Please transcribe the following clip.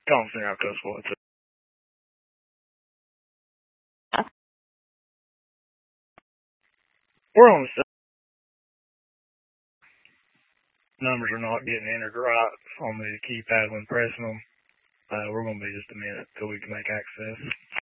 Calm Center out Coast What's up? We're on the numbers are not getting entered right on the keypad when pressing them. We're going to be just a minute till we can make access.